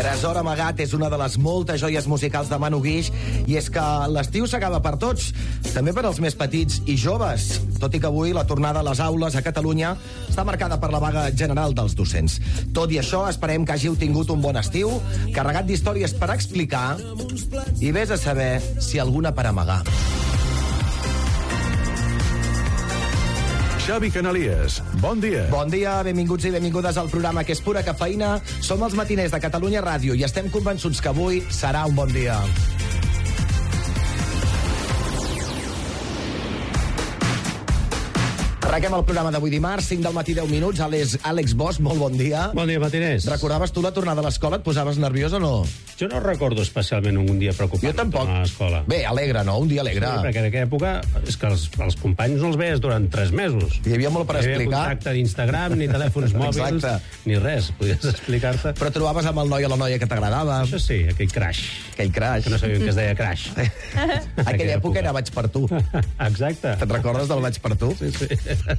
Tresor amagat és una de les moltes joies musicals de Manu Guix, i és que l'estiu s'acaba per tots, també per als més petits i joves, tot i que avui la tornada a les aules a Catalunya està marcada per la vaga general dels docents. Tot i això, esperem que hàgiu tingut un bon estiu, carregat d'històries per explicar, i vés a saber si alguna per amagar. Xavi Canalies, bon dia. Bon dia, benvinguts i benvingudes al programa que és pura cafeïna. Som els matiners de Catalunya Ràdio i estem convençuts que avui serà un bon dia. Arrenquem el programa d'avui dimarts, 5 del matí, 10 minuts. Àlex Bosch, molt bon dia. Bon dia, matiners. Recordaves tu la tornada a l'escola? Et posaves nerviós o no? Jo no recordo especialment un dia preocupat. Jo tampoc. A l'escola. Bé, alegre, no? Un dia alegre. Sí, perquè en aquella època és que els companys no els veies durant 3 mesos. Hi havia molt per explicar. No hi havia contacte d'Instagram, ni telèfons mòbils, ni res. Podies explicar-te. Però trobaves amb el noi o la noia que t'agradava. Això sí, aquell crash. Aquell crash. Que no sabíem que es deia crash. Aquella època era Vaig per tu. Exacte. Te'n recordes del Vaig per tu? Sí, sí.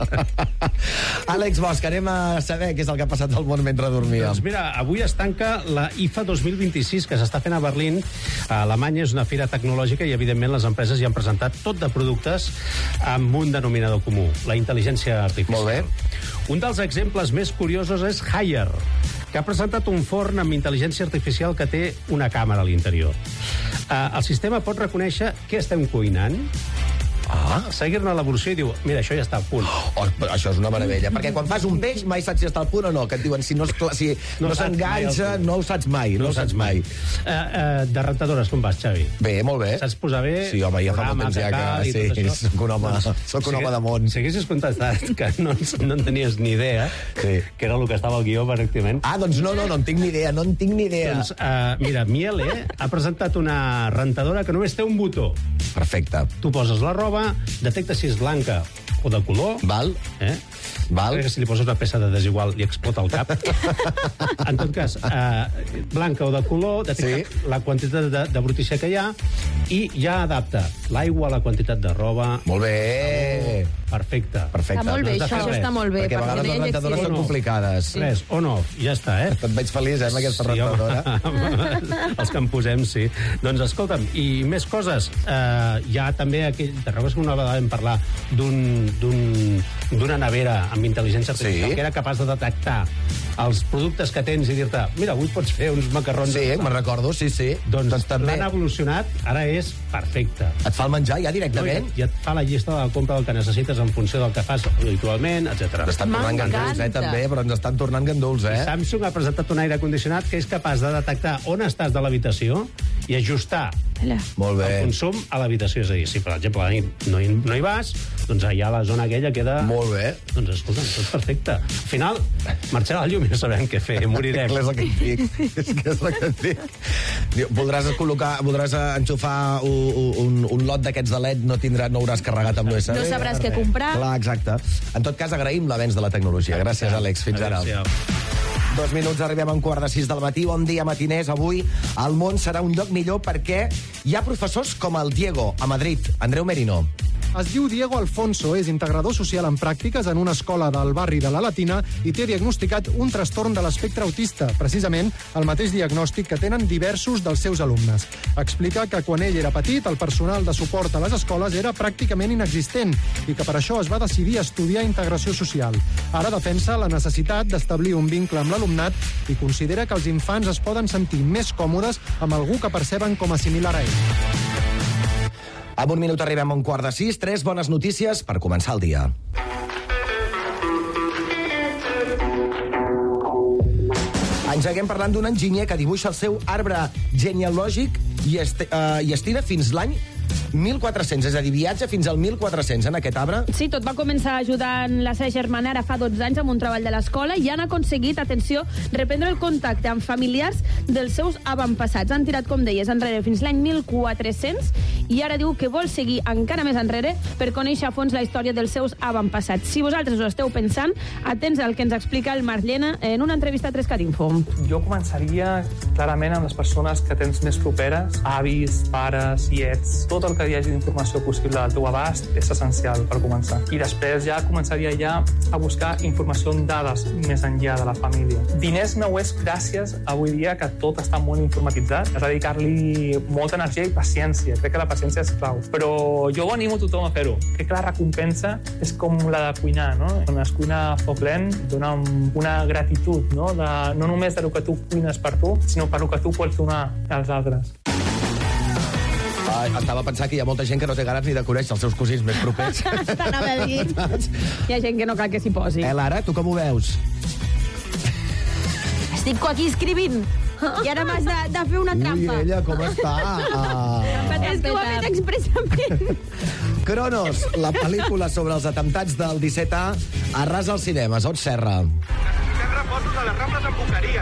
Àlex Bosch, anem a saber què és el que ha passat al món mentre dormíem. Doncs mira, avui es tanca la IFA 2026, que s'està fent a Berlín. A Alemanya és una fira tecnològica i, evidentment, les empreses hi han presentat tot de productes amb un denominador comú, la intel·ligència artificial. Molt bé. Un dels exemples més curiosos és Haier, que ha presentat un forn amb intel·ligència artificial que té una càmera a l'interior. El sistema pot reconèixer què estem cuinant, seguir-ne l'evolució i diu, mira, això ja està al punt. Això és una meravella, perquè quan fas un peix mai saps si està al punt o no, que et diuen si no s'enganxa, no ho saps mai. No ho saps mai. De rentadores, com vas, Xavi? Bé, molt bé. Saps posar bé? Sí, home, ja fa molt temps ja que sí, soc un home de món. Si haguessis contestat que no en tenies ni idea, que era el que estava al guió, pràcticament. Doncs no en tinc ni idea, Doncs, mira, Miele ha presentat una rentadora que només té un botó. Perfecte. Tu poses la roba, detecta si és blanca o de color. Val. Crec que si li poses una peça de desigual li explota el cap. En tot cas, blanca o de color, detecta la quantitat de brutícia que hi ha i ja adapta l'aigua a la quantitat de roba. Molt bé. Perfecte. Està molt bé, això està molt bé. Perquè a vegades les rentadores són complicades. Res, on off, ja està, Et veig feliç, amb aquesta rentadora. Els que en posem, sí. Doncs escolta'm, i més coses. Hi ha també aquell... Te recordes que una vegada vam parlar d'una nevera amb intel·ligència artificial que era capaç de detectar els productes que tens i dir-te, mira, avui pots fer uns macarrons. Sí, me'n recordo, sí. Doncs també l'han evolucionat, ara és perfecte. Et fa el menjar ja directament? I et fa la llista de la compra del que necessites en funció del que fas habitualment, etc. Ens estan tornant ganduls, també, però ens estan tornant ganduls, I Samsung ha presentat un aire condicionat que és capaç de detectar on estàs de l'habitació i ajustar el consum a l'habitació. És a dir, si per exemple a la nit no hi vas, doncs allà la zona aquella queda... Molt bé. Doncs escolta, tot perfecte. Al final, marxarà la llum i no sabem què fer, morirem. És el que et dic. Voldràs enxufar un lot d'aquests de LED, no hauràs carregat amb l'USB. No sabràs què comprar. Clar, exacte. En tot cas, agraïm l'avenç de la tecnologia. Gràcies, Àlex. Fins ara. 2 minuts, arribem a 5:45 del matí. Bon dia, matiners. Avui el món serà un lloc millor perquè hi ha professors com el Diego, a Madrid. Andreu Merino. Es diu Diego Alfonso, és integrador social en pràctiques en una escola del barri de la Latina i té diagnosticat un trastorn de l'espectre autista, precisament el mateix diagnòstic que tenen diversos dels seus alumnes. Explica que quan ell era petit el personal de suport a les escoles era pràcticament inexistent i que per això es va decidir estudiar integració social. Ara defensa la necessitat d'establir un vincle amb l'alumnat i considera que els infants es poden sentir més còmodes amb algú que perceben com a similar a ell. En un minut arribem a 5:45. 3 bones notícies per començar el dia. Engeguem parlant d'un enginyer que dibuixa el seu arbre genealògic i estira fins l'any 1.400, és a dir, viatja fins al 1.400 en aquest arbre. Sí, tot va començar ajudant la seva germana ara fa 12 anys amb un treball de l'escola i han aconseguit, atenció, reprendre el contacte amb familiars dels seus avantpassats. Han tirat, com deies, enrere fins l'any 1400 i ara diu que vol seguir encara més enrere per conèixer a fons la història dels seus avantpassats. Si vosaltres ho esteu pensant, atents al que ens explica el Marc Llena en una entrevista a 3cat Info. Jo començaria clarament amb les persones que tens més properes, avis, pares, tiets, tot el que hi hagi d'informació possible al teu abast és essencial per començar. I després ja començaria a buscar informació en dades més enllà de la família. Diners meu és gràcies avui dia que tot està molt informatitzat. És dedicar-li molta energia i paciència. Crec que la paciència és clau. Però jo animo tothom a fer-ho. Crec que la recompensa és com la de cuinar, no? Quan es cuina a foc lent, dona una gratitud, no? No només del que tu cuines per tu, sinó per el que tu pots donar als altres. Estava pensant que hi ha molta gent que no té ganes ni de conèixer els seus cosins més propers. T'anava a dir. Hi ha gent que no cal que s'hi posi. Lara, tu com ho veus? Estic aquí escrivint. I ara m'has de fer una trampa. Ui, ella com està? És que ho ha fet expressament. Cronos, la pel·lícula sobre els atemptats del 17A arrasa als cinemes. On Serra? Necessitem reforços a les Rambles en Boqueria.